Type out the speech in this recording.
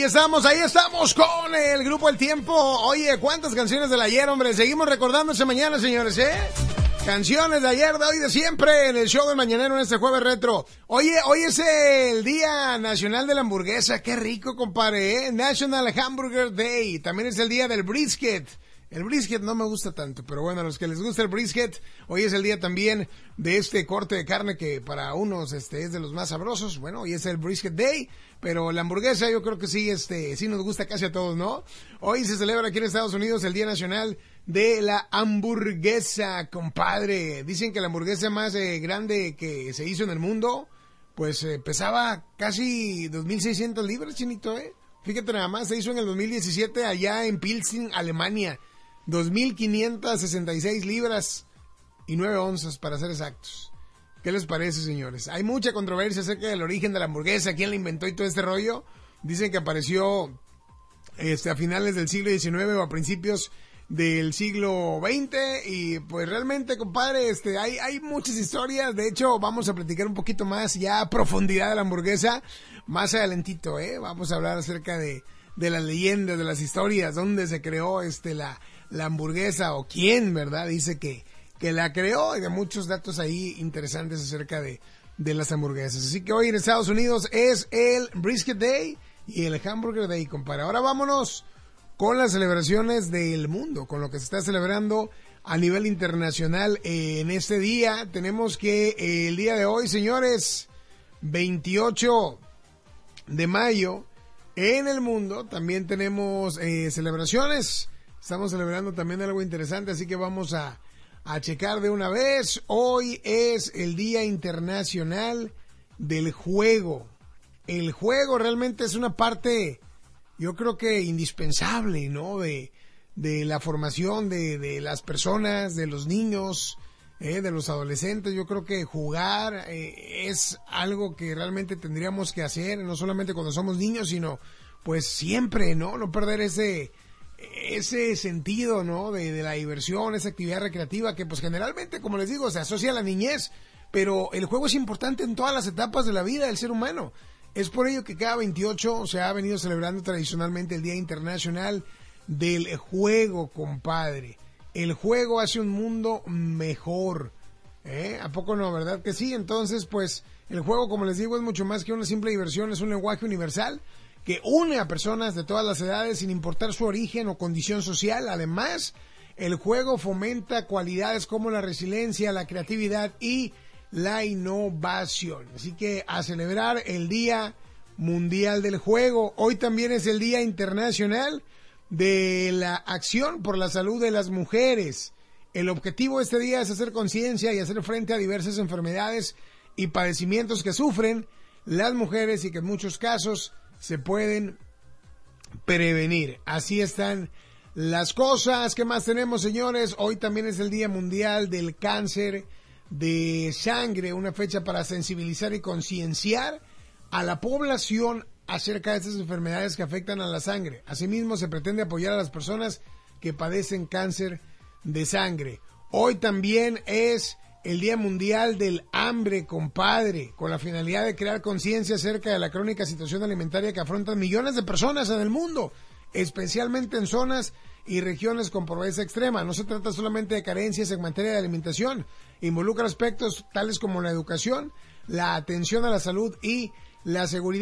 ahí estamos con el grupo El Tiempo. Oye, ¿cuántas canciones del ayer, hombre? Seguimos recordándose mañana, señores, ¿eh? Canciones de ayer, de hoy, de siempre, en el show del mañanero en este jueves retro. Oye, hoy es el Día Nacional de la Hamburguesa. Qué rico, compadre, ¿eh? National Hamburger Day. También es el día del brisket. El brisket no me gusta tanto, pero bueno, a los que les gusta el brisket, hoy es el día también de este corte de carne que para unos es de los más sabrosos. Bueno, hoy es el brisket day, pero la hamburguesa yo creo que sí nos gusta casi a todos, ¿no? Hoy se celebra aquí en Estados Unidos el Día Nacional de la Hamburguesa, compadre. Dicen que la hamburguesa más grande que se hizo en el mundo, pues pesaba casi 2,600 libras, chinito, ¿eh? Fíjate nada más, se hizo en el 2017 allá en Pilsen, Alemania. 2,566 libras y 9 onzas para ser exactos. ¿Qué les parece, señores? Hay mucha controversia acerca del origen de la hamburguesa, quién la inventó y todo este rollo. Dicen que apareció a finales del siglo XIX o a principios del siglo XX y pues realmente, compadre, hay muchas historias. De hecho, vamos a platicar un poquito más ya a profundidad de la hamburguesa más adelantito, vamos a hablar acerca de las leyendas, de las historias, dónde se creó la hamburguesa o quién, ¿verdad? Dice que la creó y de muchos datos ahí interesantes acerca de las hamburguesas. Así que hoy en Estados Unidos es el Brisket Day y el Hamburger Day, compadre. Ahora vámonos con las celebraciones del mundo, con lo que se está celebrando a nivel internacional en este día. Tenemos que el día de hoy, señores, 28 de mayo, en el mundo también tenemos celebraciones. Estamos celebrando también algo interesante, así que vamos a checar de una vez. Hoy es el Día Internacional del Juego. El juego realmente es una parte, yo creo que indispensable, ¿no? De la formación de las personas, de los niños, de los adolescentes. Yo creo que jugar es algo que realmente tendríamos que hacer, no solamente cuando somos niños, sino pues siempre, ¿no? No perder ese sentido, ¿no? De la diversión, esa actividad recreativa que pues generalmente, como les digo, se asocia a la niñez, pero el juego es importante en todas las etapas de la vida del ser humano. Es por ello que cada 28 se ha venido celebrando tradicionalmente el Día Internacional del Juego, compadre. El juego hace un mundo mejor, ¿A poco no, verdad que sí? Entonces, pues, el juego, como les digo, es mucho más que una simple diversión, es un lenguaje universal que une a personas de todas las edades sin importar su origen o condición social. Además, el juego fomenta cualidades como la resiliencia, la creatividad y la innovación. Así que a celebrar el Día Mundial del Juego. Hoy también es el Día Internacional de la Acción por la Salud de las Mujeres. El objetivo de este día es hacer conciencia y hacer frente a diversas enfermedades y padecimientos que sufren las mujeres y que en muchos casos se pueden prevenir. Así están las cosas. ¿Qué más tenemos, señores? Hoy también es el Día Mundial del Cáncer de Sangre, una fecha para sensibilizar y concienciar a la población acerca de estas enfermedades que afectan a la sangre. Asimismo, se pretende apoyar a las personas que padecen cáncer de sangre. Hoy también es el Día Mundial del Hambre, compadre, con la finalidad de crear conciencia acerca de la crónica situación alimentaria que afrontan millones de personas en el mundo, especialmente en zonas y regiones con pobreza extrema. No se trata solamente de carencias en materia de alimentación, involucra aspectos tales como la educación, la atención a la salud y la seguridad.